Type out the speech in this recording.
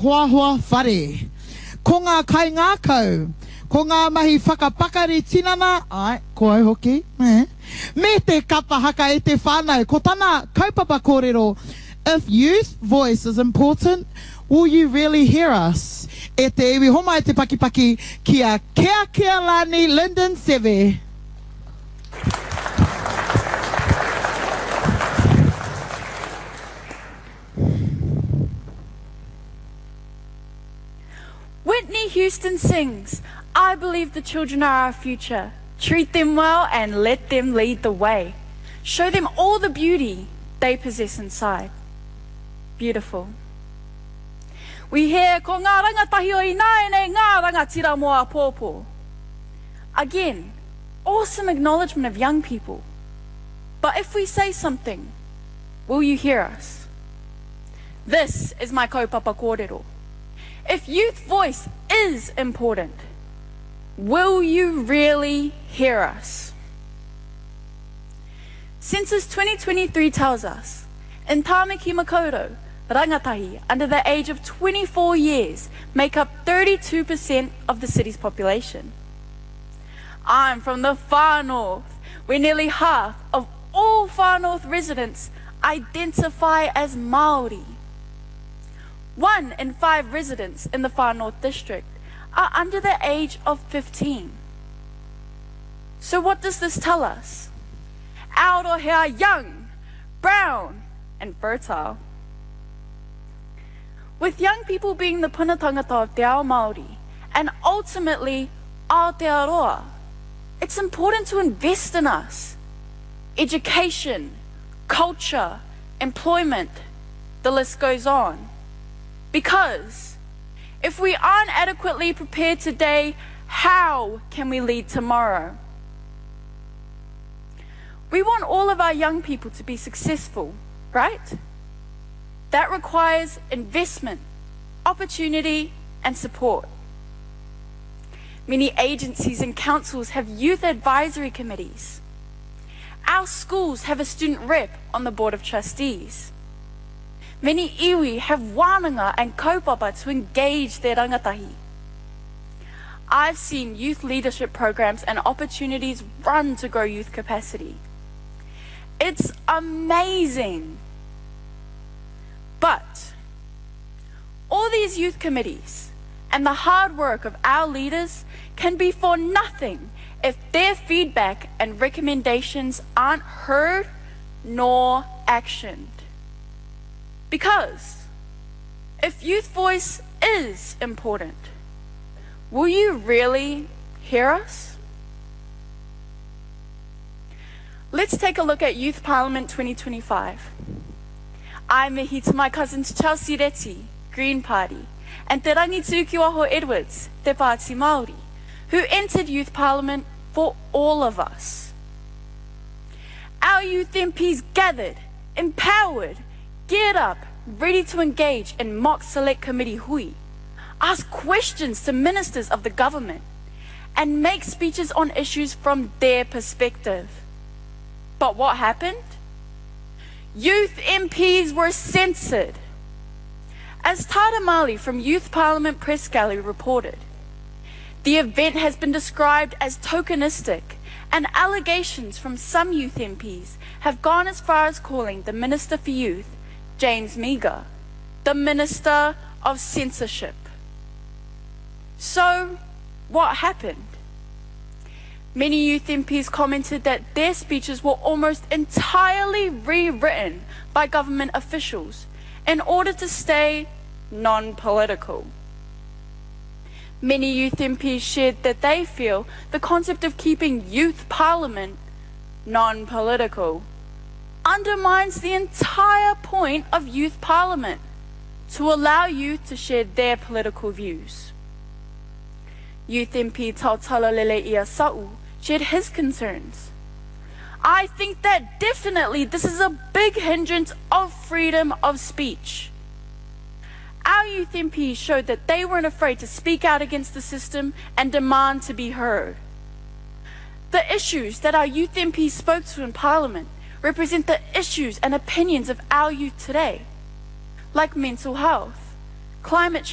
hoa whare. Ko ngā kai ngā kau, ko ngā mahi whakapakari tinana, ai, ko au hoki, me te kapa haka e te whānau, ko tana kaupapa kōrero. If youth voice is important, will you really hear us? E te iwi homa e te pakipaki kia Kea Lani Lyndon Seve. Whitney Houston sings, I believe the children are our future. Treat them well and let them lead the way. Show them all the beauty they possess inside. Beautiful. We hear ko ngā rangatahi o ina nei ngā rangatira moa pōpō. Again, awesome acknowledgement of young people. But if we say something, will you hear us? This is my kaupapa kōrero. If youth voice is important, will you really hear us? Census 2023 tells us, in Tāmaki Makaurau, rangatahi under the age of 24 years make up 32% of the city's population. I'm from the far north, where nearly half of all far north residents identify as Māori. 1 in 5 residents in the far north district are under the age of 15. So what does this tell us? Aotearoa are young, brown, and fertile. With young people being the puna tangata of te ao Māori, and ultimately Aotearoa, it's important to invest in us. Education, culture, employment, the list goes on. Because if we aren't adequately prepared today, how can we lead tomorrow? We want all of our young people to be successful, right? That requires investment, opportunity, and support. Many agencies and councils have youth advisory committees. Our schools have a student rep on the board of trustees. Many iwi have wānanga and kaupapa to engage their rangatahi. I've seen youth leadership programs and opportunities run to grow youth capacity. It's amazing. But all these youth committees and the hard work of our leaders can be for nothing if their feedback and recommendations aren't heard nor actioned. Because if youth voice is important, will you really hear us? Let's take a look at Youth Parliament 2025. I mihi to my cousins Chelsea Reti, Green Party, and Te Rangituki Waho Edwards, Te Pāti Māori, who entered Youth Parliament for all of us. Our youth MPs gathered, empowered, geared up, ready to engage in mock select committee hui, ask questions to ministers of the government, and make speeches on issues from their perspective. But what happened? Youth MPs were censored. As Tara Mali from Youth Parliament Press Gallery reported, the event has been described as tokenistic, and allegations from some youth MPs have gone as far as calling the Minister for Youth, James Meagher, the Minister of Censorship. So, what happened? Many youth MPs commented that their speeches were almost entirely rewritten by government officials in order to stay non-political. Many youth MPs shared that they feel the concept of keeping youth parliament non-political undermines the entire point of youth parliament, to allow youth to share their political views. Youth MP Tautalalele Iasa'u shared his concerns. I think that definitely this is a big hindrance of freedom of speech. Our youth MPs showed that they weren't afraid to speak out against the system and demand to be heard. The issues that our youth MPs spoke to in Parliament represent the issues and opinions of our youth today, like mental health, climate change,